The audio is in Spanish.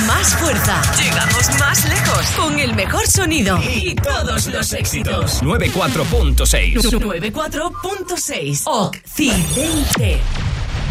más fuerza. Llegamos más lejos. Con el mejor sonido. Y todos los éxitos. 94.6. 94.6. Occidente.